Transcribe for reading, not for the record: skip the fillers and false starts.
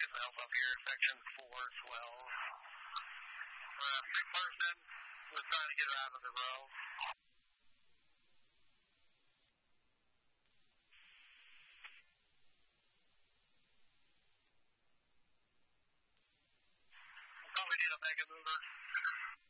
getting help up here, section 412. Big person was trying to get her out of the row. Probably need a mega mover.